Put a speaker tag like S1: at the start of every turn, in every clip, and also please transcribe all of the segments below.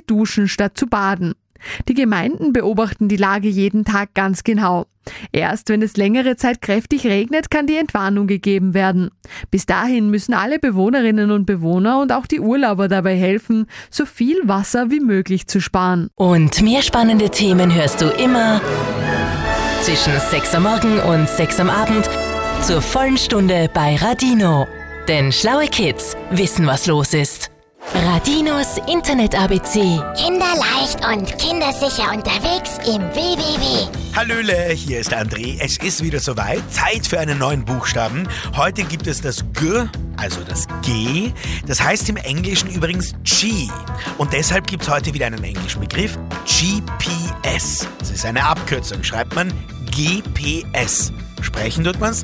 S1: duschen statt zu baden. Die Gemeinden beobachten die Lage jeden Tag ganz genau. Erst wenn es längere Zeit kräftig regnet, kann die Entwarnung gegeben werden. Bis dahin müssen alle Bewohnerinnen und Bewohner und auch die Urlauber dabei helfen, so viel Wasser wie möglich zu sparen.
S2: Und mehr spannende Themen hörst du immer zwischen 6 am Morgen und 6 am Abend zur vollen Stunde bei Radino. Denn schlaue Kids wissen, was los ist. Radinos Internet-ABC.
S3: Kinderleicht und kindersicher unterwegs im WWW.
S4: Hallöle, hier ist André. Es ist wieder soweit. Zeit für einen neuen Buchstaben. Heute gibt es das G, also das G. Das heißt im Englischen übrigens G. Und deshalb gibt es heute wieder einen englischen Begriff, GPS. Das ist eine Abkürzung, schreibt man GPS. Sprechen tut man es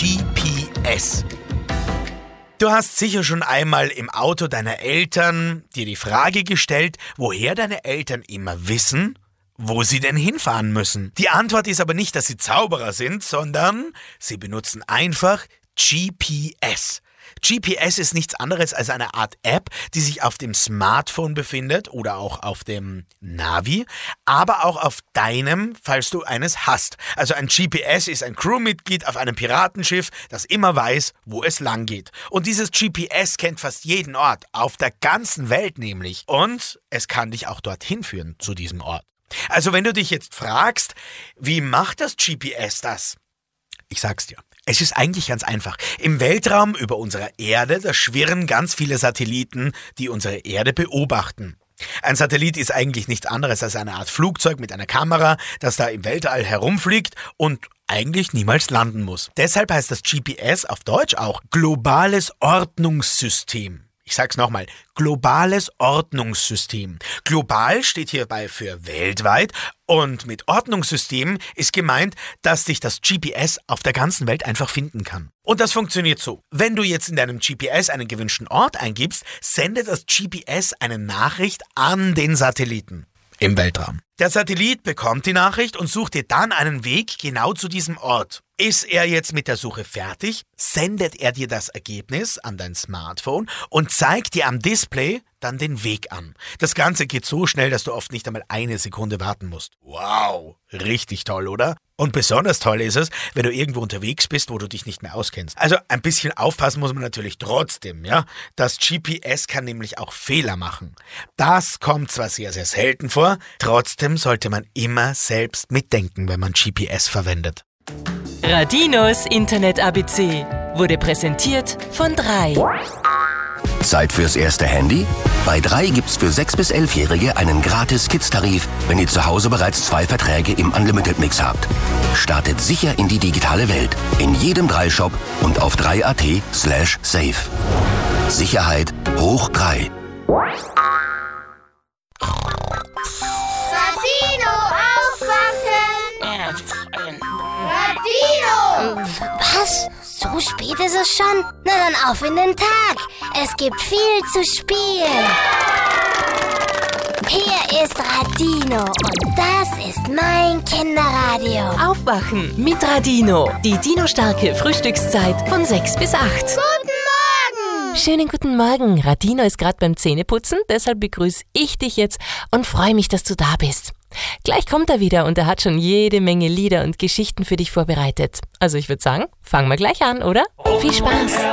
S4: GPS. Du hast sicher schon einmal im Auto deiner Eltern dir die Frage gestellt, woher deine Eltern immer wissen, wo sie denn hinfahren müssen. Die Antwort ist aber nicht, dass sie Zauberer sind, sondern sie benutzen einfach GPS. GPS ist nichts anderes als eine Art App, die sich auf dem Smartphone befindet oder auch auf dem Navi, aber auch auf deinem, falls du eines hast. Also ein GPS ist ein Crewmitglied auf einem Piratenschiff, das immer weiß, wo es lang geht. Und dieses GPS kennt fast jeden Ort, auf der ganzen Welt nämlich. Und es kann dich auch dorthin führen, zu diesem Ort. Also wenn du dich jetzt fragst, wie macht das GPS das? Ich sag's dir. Es ist eigentlich ganz einfach. Im Weltraum über unserer Erde, da schwirren ganz viele Satelliten, die unsere Erde beobachten. Ein Satellit ist eigentlich nichts anderes als eine Art Flugzeug mit einer Kamera, das da im Weltall herumfliegt und eigentlich niemals landen muss. Deshalb heißt das GPS auf Deutsch auch globales Ordnungssystem. Ich sag's nochmal, globales Ordnungssystem. Global steht hierbei für weltweit und mit Ordnungssystem ist gemeint, dass dich das GPS auf der ganzen Welt einfach finden kann. Und das funktioniert so. Wenn du jetzt in deinem GPS einen gewünschten Ort eingibst, sendet das GPS eine Nachricht an den Satelliten im Weltraum. Der Satellit bekommt die Nachricht und sucht dir dann einen Weg genau zu diesem Ort. Ist er jetzt mit der Suche fertig, sendet er dir das Ergebnis an dein Smartphone und zeigt dir am Display dann den Weg an. Das Ganze geht so schnell, dass du oft nicht einmal eine Sekunde warten musst. Wow, richtig toll, oder? Und besonders toll ist es, wenn du irgendwo unterwegs bist, wo du dich nicht mehr auskennst. Also ein bisschen aufpassen muss man natürlich trotzdem, ja? Das GPS kann nämlich auch Fehler machen. Das kommt zwar sehr, sehr selten vor, trotzdem sollte man immer selbst mitdenken, wenn man GPS verwendet.
S2: Radinos Internet-ABC wurde präsentiert von 3.
S5: Zeit fürs erste Handy? Bei 3 gibt's für 6- bis 11-Jährige einen gratis Kids-Tarif, wenn ihr zu Hause bereits 2 Verträge im Unlimited-Mix habt. Startet sicher in die digitale Welt. In jedem 3-Shop und auf 3.at/safe. Sicherheit hoch 3.
S3: Radino, aufwachen! Radino! Was? So spät ist es schon? Na dann auf in den Tag! Es gibt viel zu spielen! Hier ist Radino und das ist mein Kinderradio.
S2: Aufwachen mit Radino. Die Dino-starke Frühstückszeit von 6 bis 8.
S3: Guten Morgen!
S2: Schönen guten Morgen. Radino ist gerade beim Zähneputzen, deshalb begrüße ich dich jetzt und freue mich, dass du da bist. Gleich kommt er wieder und er hat schon jede Menge Lieder und Geschichten für dich vorbereitet. Also ich würde sagen, fangen wir gleich an, oder? Viel Spaß!